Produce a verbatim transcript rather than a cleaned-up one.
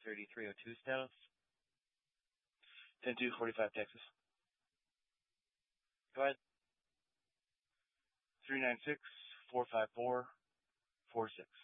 thirty-three oh two status. ten two forty-five Texas. Go ahead. three nine six four five four four six.